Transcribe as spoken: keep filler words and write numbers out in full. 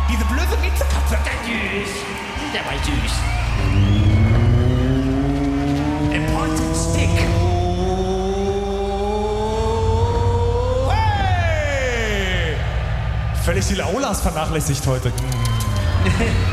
Diese blöde Miezekatze, der süß. Der war süß. Important Stick. Hey! Völlig die Laulas vernachlässigt heute.